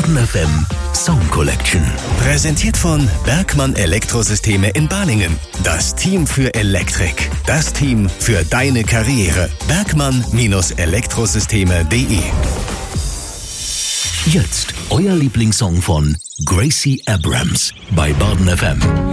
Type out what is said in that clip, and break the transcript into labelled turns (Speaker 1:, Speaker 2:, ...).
Speaker 1: Baden FM Song Collection. Präsentiert von Bergmann Elektrosysteme in Balingen. Das Team für Elektrik. Das Team für deine Karriere. Bergmann-Elektrosysteme.de. Jetzt euer Lieblingssong von Gracie Abrams bei Baden FM.